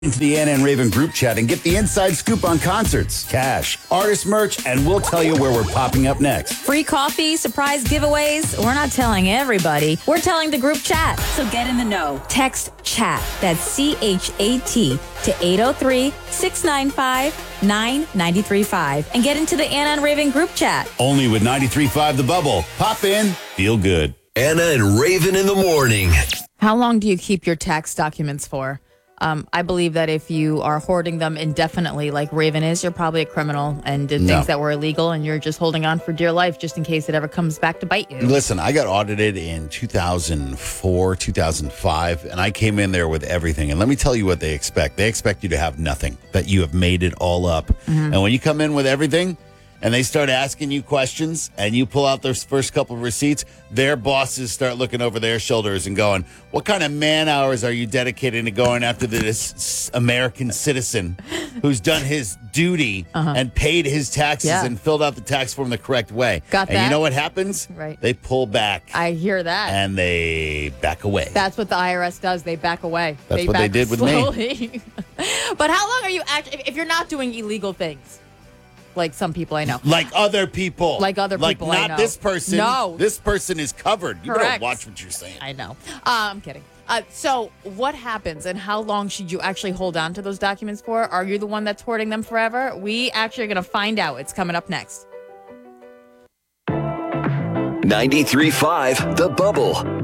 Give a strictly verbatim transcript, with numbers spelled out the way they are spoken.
Into the Anna and Raven group chat and get the inside scoop on concerts, cash, artist merch, and we'll tell you where we're popping up next. Free coffee, surprise giveaways. We're not telling everybody. We're telling the group chat. So get in the know. Text CHAT, that's C H A T, to eight oh three, six nine five, nine nine three five and get into the Anna and Raven group chat. Only with ninety-three point five The Bubble. Pop in, feel good. Anna and Raven in the morning. How long do you keep your tax documents for? Um, I believe that if you are hoarding them indefinitely, like Raven is, you're probably a criminal and did No. things that were illegal, and you're just holding on for dear life just in case it ever comes back to bite you. Listen, I got audited in two thousand four, two thousand five, and I came in there with everything. And let me tell you what they expect. They expect you to have nothing, that you have made it all up. Mm-hmm. And when you come in with everything, and they start asking you questions, and you pull out those first couple of receipts, their bosses start looking over their shoulders and going, what kind of man hours are you dedicating to going after this American citizen who's done his duty uh-huh. and paid his taxes yeah. and filled out the tax form the correct way? Got and that. you know what happens? Right. They pull back. I hear that. And they back away. That's what the I R S does. They back away. That's they what back they did with slowly. me. But how long are you actually, if, if you're not doing illegal things? Like some people I know. Like other people. Like other people Like I not know. this person. No. This person is covered. You Correct. better watch what you're saying. I know. Uh, I'm kidding. Uh, so what happens and how long should you actually hold on to those documents for? Are you the one that's hoarding them forever? We actually are going to find out. It's coming up next. ninety-three point five The Bubble.